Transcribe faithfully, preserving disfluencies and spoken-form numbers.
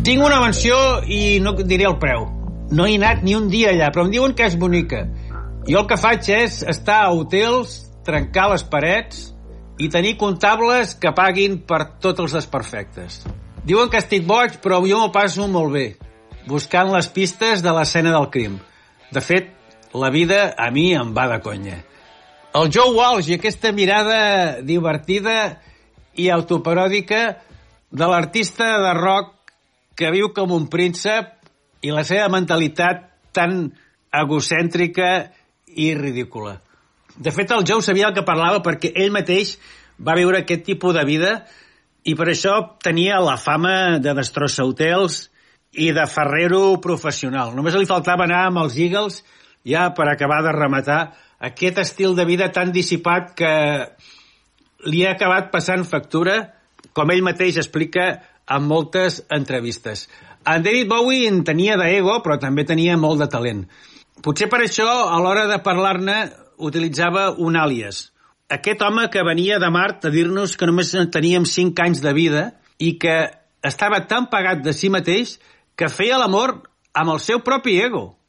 Tinc una mansió i no diré el preu. No he anat ni un dia allà, però em diuen que és bonica. Jo el que faig és estar a hotels, trencar les parets i tenir comptables que paguin per tots els desperfectes. Diuen que estic boig, però jo m'ho passo molt bé, buscant les pistes de l'escena del crim. De fet, la vida a mi em va de conya. El Joe Walsh i aquesta mirada divertida i autoparòdica de l'artista de rock que viu com un príncep i la seva mentalitat tan egocèntrica i ridícula. De fet, el Joe sabia el que parlava perquè ell mateix va viure aquest tipus de vida i per això tenia la fama de destrossa hotels i de ferrero professional. Només li faltava anar amb els Eagles ja per acabar de rematar aquest estil de vida tan dissipat que li ha acabat passant factura, com ell mateix explica en moltes entrevistes. En David Bowie en tenia d'ego, però també tenia molt de talent. Potser per això, a l'hora de parlar-ne, utilitzava un àlies. Aquest home que venia de Mart a dir-nos que només teníem cinc anys de vida i que estava tan pagat de si mateix que feia l'amor amb el seu propi ego.